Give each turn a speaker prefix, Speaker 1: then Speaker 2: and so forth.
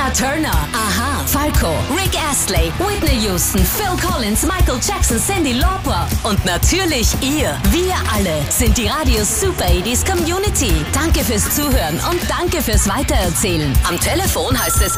Speaker 1: Tina Turner, Aha, Falco, Rick Astley, Whitney Houston, Phil Collins, Michael Jackson, Cyndi Lauper und natürlich ihr. Wir alle sind die Radio Super 80s Community. Danke fürs Zuhören und danke fürs Weitererzählen. Am Telefon heißt es